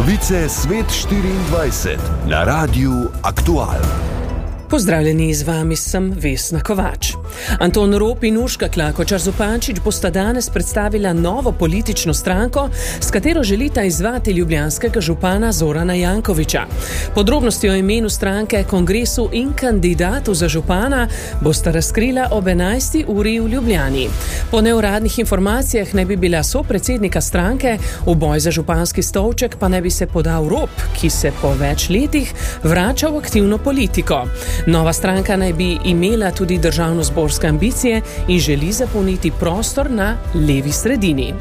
Novice Svet 24 na Radiu Aktual. Pozdravljeni, z vami sem Vesna Kovač. Anton Rop in Urška Klakočar Zupančič bosta danes predstavila novo politično stranko, s katero želita izzvati ljubljanskega župana Zorana Jankovića. Podrobnosti o imenu stranke, kongresu in kandidatu za župana bosta razkrila ob 11. uri v Ljubljani. Po neuradnih informacijah naj bi bila sopredsednika stranke, v boj za županski stolček pa naj bi se podal Rop, ki se po več letih vrača v aktivno politiko. Nova stranka naj bi imela tudi državnozborske ambicije in želi zapolniti prostor na levi sredini.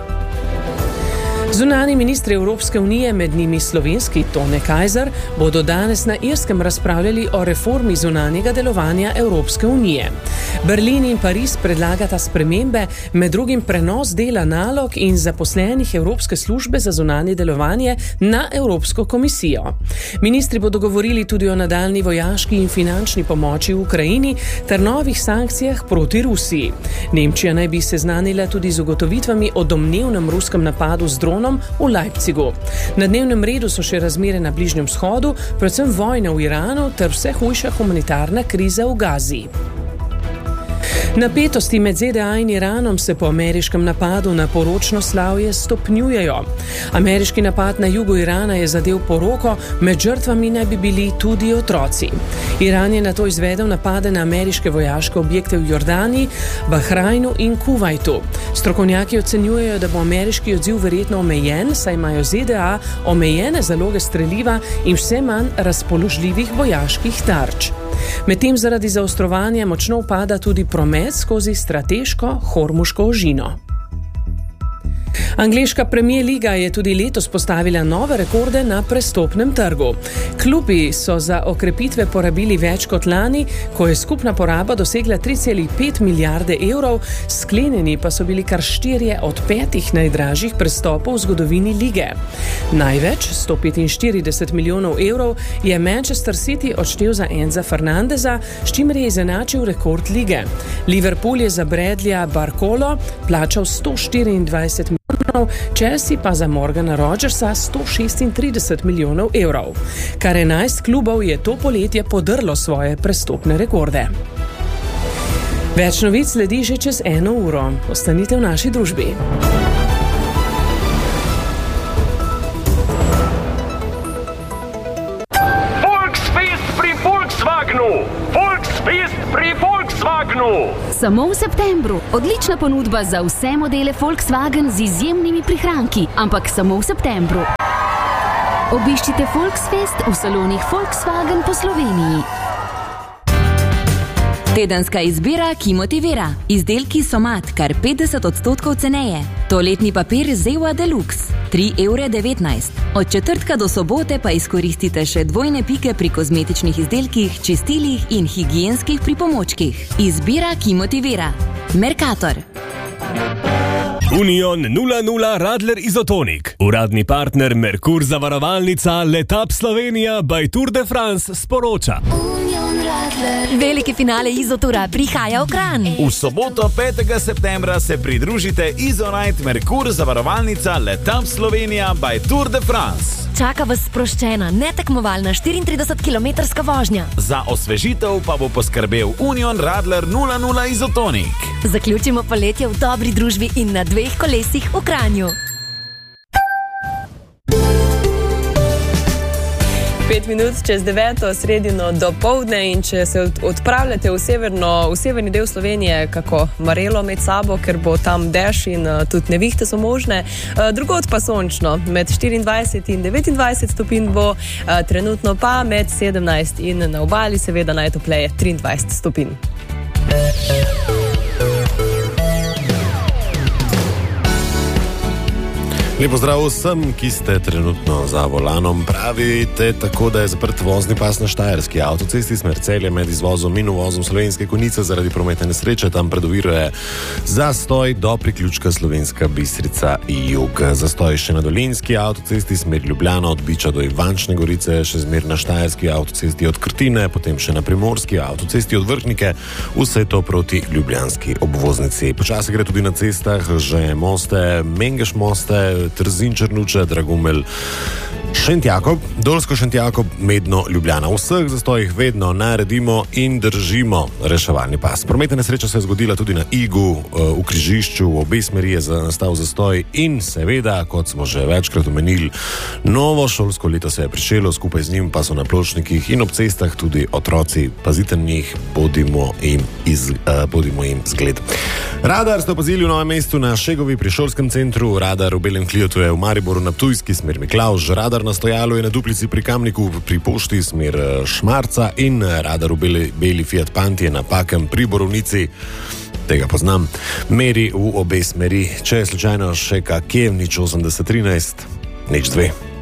Zunanji ministri Evropske unije, med njimi slovenski Tone Kajzer, bodo danes na Irskem razpravljali o reformi zunanjega delovanja Evropske unije. Berlin in Pariz predlagata spremembe, med drugim prenos dela nalog in zaposlenih Evropske službe za zunanje delovanje na Evropsko komisijo. Ministri bodo govorili tudi o nadaljnji vojaški in finančni pomoči v Ukrajini ter novih sankcijah proti Rusiji. Nemčija naj bi seznanila tudi z ugotovitvami o domnevnem ruskem napadu z dronom v Leipzigu. Na dnevnem redu so še razmere na Bližnjem vzhodu, predvsem vojna v Iranu ter vse hujša humanitarna kriza v Gazi. Napetosti med ZDA in Iranom se po ameriškem napadu na poročno slavje stopnjujejo. Ameriški napad na jugu Irana je zadel poroko, med žrtvami naj bi bili tudi otroci. Iran je nato izvedel napade na ameriške vojaške objekte v Jordaniji, Bahrajnu in Kuvajtu. Strokovnjaki ocenjujejo, da bo ameriški odziv verjetno omejen, saj imajo ZDA omejene zaloge streliva in vse manj razpoložljivih vojaških tarč. Medtem zaradi zaostrovanja močno upada tudi promet skozi strateško Hormuško ožino. Angleška Premier Liga je tudi letos postavila nove rekorde na prestopnem trgu. Klubi so za okrepitve porabili več kot lani, ko je skupna poraba dosegla 3,5 milijarde evrov, sklenjeni pa so bili kar 4 od 5 najdražjih prestopov v zgodovini lige. Največ, 145 milijonov evrov, je Manchester City odštel za Enza Fernandeza, s čimer je izenačil rekord lige. Liverpool je za Bradleyja Barcolo plačal 124 milijonov, Chelsea pa za Morgana Rodgersa 136 milijonov evrov. Kar 11 klubov je to poletje podrlo svoje prestopne rekorde. Več novic sledi že čez 1 uro. Ostanite v naši družbi. Volksfest pri Volkswagenu! Volksfest pri Volkswagenu! Samo v septembru. Odlična ponudba za vse modele Volkswagen z izjemnimi prihranki, ampak samo v septembru. Obiščite Volksfest v salonih Volkswagen po Sloveniji. Tedenska izbira, ki motivira. Izdelki Somat kar 50% ceneje. Toaletni papir Zewa Deluxe 3,19 €. Od četrtka do sobote pa izkoristite še dvojne pike pri kozmetičnih izdelkih, čistilih in higienskih pripomočkih. Izbira, ki motivira. Mercator. Union 00 Radler Izotonik. Uradni partner Merkur zavarovalnica Letap Slovenija by Tour de France sporoča. Veliki finale Izotura prihaja v Kranj. V soboto 5. septembra se pridružite Izonite Merkur zavarovalnica Letap Slovenija by Tour de France. Čaka vas sproščena, netekmovalna 34-kilometrska vožnja. Za osvežitev pa bo poskrbel Union Radler 00 Izotonik. Zaključimo poletje v dobri družbi in na 2 kolesih v Kranju. 5 minut čez 9. sredino do povdne, in če se odpravljate v severni del Slovenije, kako Marelo med sabo, ker bo tam dež in tudi nevihte so možne. Drugod pa sončno, med 24 in 29 stopinj bo, trenutno pa med 17 in na obali seveda najtopleje 23 stopinj. Lepo zdrav vsem, ki ste trenutno za volanom. Pravite tako, da je zaprt vozni pas na Štajerski avtocesti smer Celje med izvozom in uvozom Slovenske Konjice zaradi prometne nesreče. Tam predoviruje zastoj do priključka Slovenska Bistrica jug. Zastoj še na Dolenjski avtocesti smer Ljubljana od Biča do Ivančne Gorice, še zmer na Štajerski avtocesti od Krtine, potem še na Primorski avtocesti od Vrhnike, vse to proti ljubljanski obvoznici. Počasi gre tudi na cestah, že moste, Mengeš moste, Trzin Črnuče, Dragumelj, Šentjakob, Dolsko Šentjakob, Medno, Ljubljana. V vseh zastojih vedno naredimo in držimo reševalni pas. Prometna nesreča se je zgodila tudi na Igu, v križišču, v obe smeri je nastal zastoj in seveda, kot smo že večkrat omenili, novo šolsko leto se je pričelo, skupaj z njim pa so na pločnikih in ob cestah tudi otroci. Pazite na njih, bodimo jim zgled. Radar ste opazili v Novem mestu na Šegovi pri šolskem centru, radar v Belem Kliotu je v Mariboru na Ptujski smer Miklavž, radar na Stojalu je na Duplici pri Kamniku pri Pošti smer Šmarca in radar v Beli Fiat Pantije na Pakem pri Borovnici, tega poznam, meri v obe smeri. Če je slučajno še kak nič 8013, nič 2.